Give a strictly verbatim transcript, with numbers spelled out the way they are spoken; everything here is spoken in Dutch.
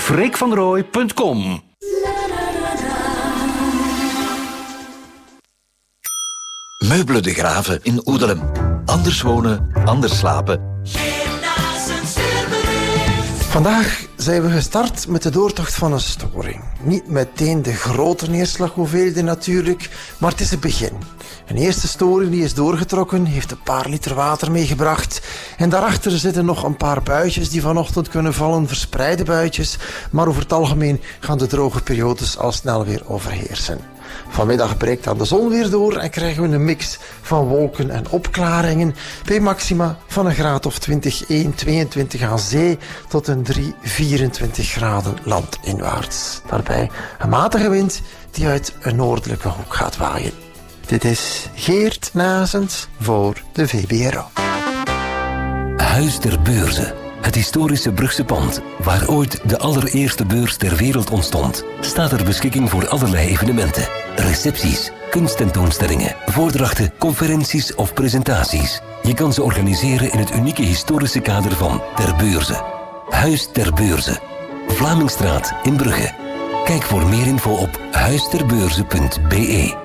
freek van rooij punt com. Meubelen de Graven in Oedelem. Anders wonen, anders slapen. Vandaag zijn we gestart met de doortocht van een storing. Niet meteen de grote neerslaghoeveelheden natuurlijk, maar het is het begin. Een eerste storing die is doorgetrokken, heeft een paar liter water meegebracht. En daarachter zitten nog een paar buitjes die vanochtend kunnen vallen, verspreide buitjes. Maar over het algemeen gaan de droge periodes al snel weer overheersen. Vanmiddag breekt dan de zon weer door en krijgen we een mix van wolken en opklaringen bij maxima van een graad of twintig, één, tweeëntwintig aan zee tot een drie, vierentwintig graden landinwaarts. Daarbij een matige wind die uit een noordelijke hoek gaat waaien. Dit is Geert Nazens voor de V B R O. Huis ter Beurze. Het historische Brugse pand, waar ooit de allereerste beurs ter wereld ontstond, staat ter beschikking voor allerlei evenementen. Recepties, kunsttentoonstellingen, voordrachten, conferenties of presentaties. Je kan ze organiseren in het unieke historische kader van Ter Beurze. Huis ter Beurze. Vlamingstraat in Brugge. Kijk voor meer info op huisterbeurze punt be.